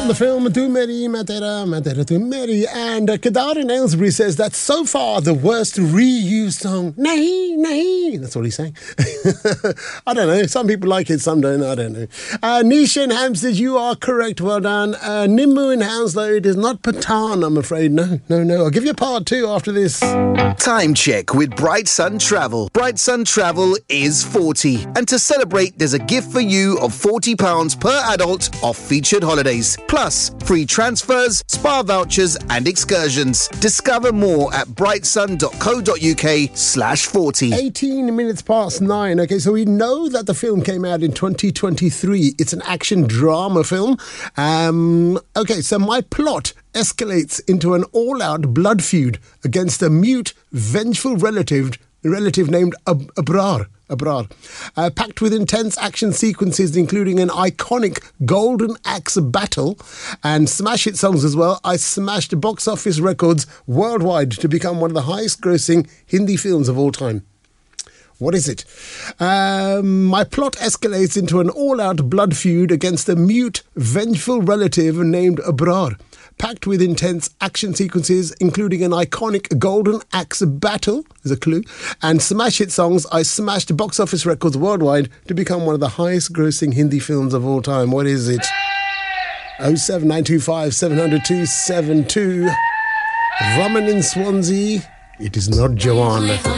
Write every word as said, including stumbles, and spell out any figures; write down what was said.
the film Tu Meri, Main Tera, Main Tera Tu Meri. And uh, Kedar in Aylesbury says that's so far the worst reused song. Nahi, nahi. That's what he's saying. I don't know. Some people like it, some don't. I don't know. Uh, Nisha in Hampstead, you are correct. Well done. Uh, Nimmu in Hounslow, it is not Patan, I'm afraid. No, no, no. I'll give you part two after this. Time check with Bright Sun Travel. Bright Sun Travel is forty. And to celebrate, there's a gift for you of forty pounds per adult off featured holidays. Plus, free transfers, spa vouchers and excursions. Discover more at brightsun.co.uk slash 40. eighteen minutes past nine. Okay, so we know that the film came out in twenty twenty-three. It's an action drama film. Um, okay, so my plot escalates into an all-out blood feud against a mute, vengeful relative relative named Ab- Abrar. Abrar. Uh, packed with intense action sequences, including an iconic Golden Axe battle and smash hit songs as well. I smashed box office records worldwide to become one of the highest grossing Hindi films of all time. What is it? Um, my plot escalates into an all-out blood feud against a mute, vengeful relative named Abrar. Packed with intense action sequences, including an iconic Golden Axe battle, is a clue, and smash hit songs. I smashed box office records worldwide to become one of the highest grossing Hindi films of all time. What is it? oh seven nine two five seven zero zero two seven two. Raman in Swansea. It is not Jawan.